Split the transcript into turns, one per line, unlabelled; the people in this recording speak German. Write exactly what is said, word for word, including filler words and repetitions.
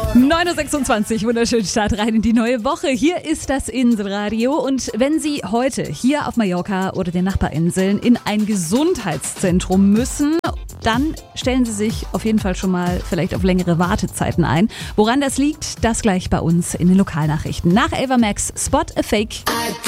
neun Uhr sechsundzwanzig, wunderschönen Start rein in die neue Woche. Hier ist das Inselradio und wenn Sie heute hier auf Mallorca oder den Nachbarinseln in ein Gesundheitszentrum müssen, dann stellen Sie sich auf jeden Fall schon mal vielleicht auf längere Wartezeiten ein. Woran das liegt, das gleich bei uns in den Lokalnachrichten. Nach Ava Max, Spot a Fake.